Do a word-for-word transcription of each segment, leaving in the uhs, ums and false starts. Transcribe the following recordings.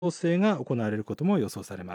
調整が行われることも予想されます。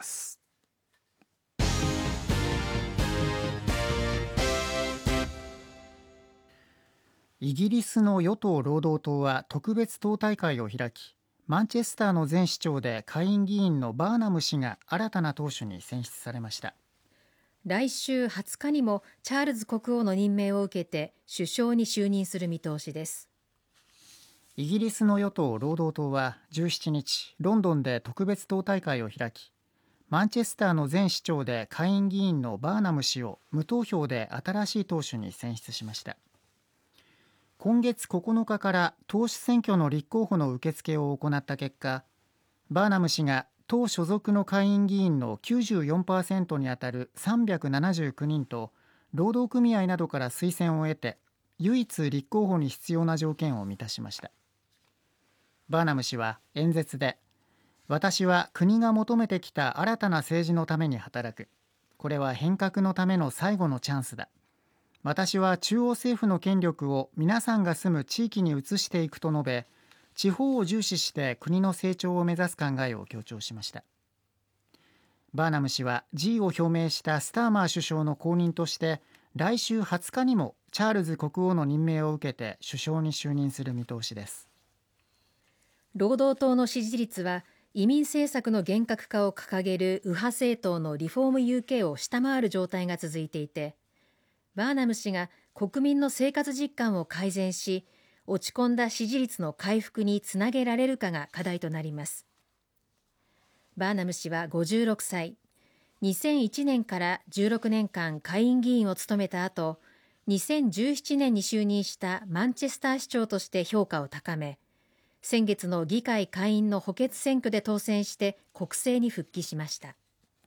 イギリスの与党労働党は特別党大会を開き、マンチェスターの前市長で下院議員のバーナム氏が新たな党首に選出されました。 来週はつかにもチャールズ国王の任命を受けて首相に就任する見通しです。 イギリスの与党労働党はじゅうしちにち、ロンドンで特別党大会を開き、マンチェスターの前市長で下院議員のバーナム氏を無投票で新しい党首に選出しました。今月ここのかから党首選挙の立候補の受付を行った結果、バーナム氏が党所属の下院議員の きゅうじゅうよんパーセント にあたるさんびゃくななじゅうきゅうにんと労働組合などから推薦を得て、唯一立候補に必要な条件を満たしました。バーナム氏は演説で、私は国が求めてきた新たな政治のために働く。これは変革のための最後のチャンスだ。私は中央政府の権力を皆さんが住む地域に移していくと述べ、地方を重視して国の成長を目指す考えを強調しました。バーナム氏は辞意を表明したスターマー首相の後任として、来週はつかにもチャールズ国王の任命を受けて首相に就任する見通しです。 労働党の支持率は移民政策の厳格化を掲げる右派政党のリフォーム ユーケー を下回る状態が続いていて、バーナム氏が国民の生活実感を改善し、落ち込んだ支持率の回復につなげられるかが課題となります。バーナム氏はごじゅうろくさい、にせんいちねんからじゅうろくねんかん下院議員を務めた後、にせんじゅうななねんに就任したマンチェスター市長として評価を高め、先月の議会下院の補欠選挙で当選して国政に復帰しました。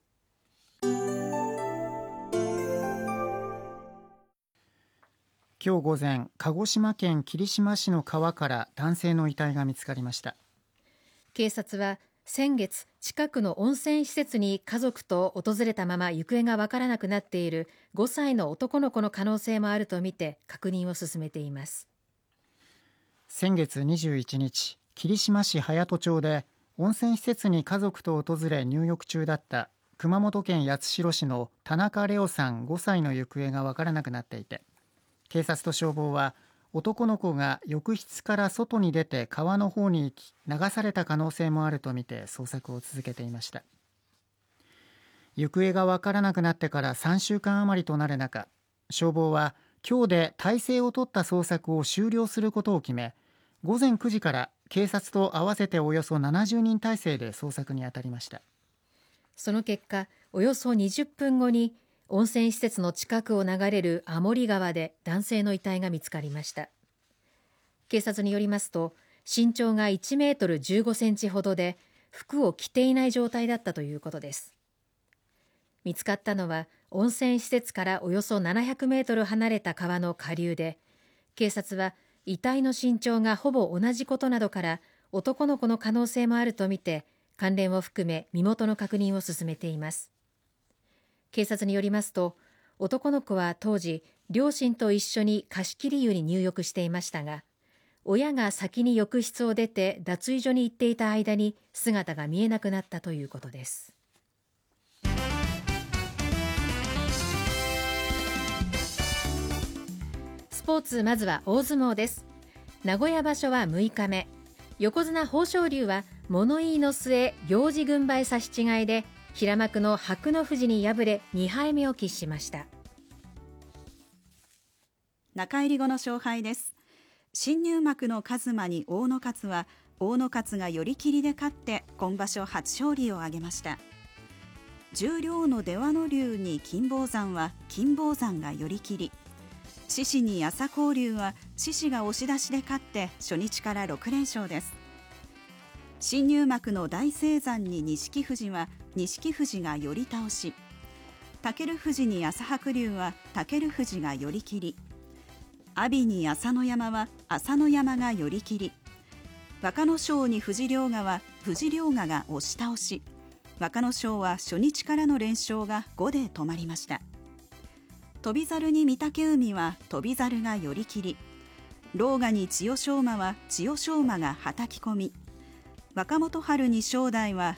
今日午前、鹿児島県霧島市の川から男性の遺体が見つかりました。 警察は先月、近くの温泉施設に家族と訪れたまま行方がわからなくなっているごさいの男の子の可能性もあるとみて確認を進めています。 先月にじゅういちにち、霧島市隼人町で温泉施設に家族と訪れ入浴中だった熊本県八代市の田中玲央さんごさいの行方がわからなくなっていて、警察と消防は男の子が浴室から外に出て川の方に行き流された可能性もあるとみて捜索を続けていました。行方がわからなくなってからさんしゅうかん余りとなる中、消防は今日で態勢を取った捜索を終了することを決め、ごぜんくじから警察と合わせておよそななじゅうにん態勢で捜索に当たりました。 その結果、およそにじゅっぷんごに温泉施設の近くを流れる天森川で男性の遺体が見つかりました。警察によりますと、身長がいちメートルじゅうごセンチほどで、服を着ていない状態だったということです。見つかったのは温泉施設からおよそななひゃくメートル離れた川の下流で、警察は遺体の身長がほぼ同じことなどから男の子の可能性もあるとみて、関連を含め身元の確認を進めています。警察によりますと、男の子は当時両親と一緒に貸切湯に入浴していましたが、親が先に浴室を出て脱衣所に行っていた間に姿が見えなくなったということです。スポーツ、まずは大相撲です。名古屋場所はむいかめ、横綱豊昇龍は物言いの末行司軍配差し違いで平幕の白乃富士に敗れにはいめを喫しました。 中入り後の勝敗です。新入幕の一馬に大野勝は大野勝が寄り切りで勝って今場所初勝利を挙げました。十両の出羽ノ龍に金峰山は金峰山が寄り切り、獅子に朝紅龍は獅子が押し出しで勝って初日からろくれんしょうです。新入幕の大青山に錦富士は錦富士が寄り倒し、武富士に朝白龍は武富士が寄り切り、阿炎に朝乃山は朝乃山が寄り切り、若野賞に藤良賀は藤良賀が押し倒し、若野賞は初日からの連勝がごで止まりました。翔猿に御嶽海は翔猿が寄り切り、狼雅に千代翔馬は千代翔馬がはたき込み、若元春に正代は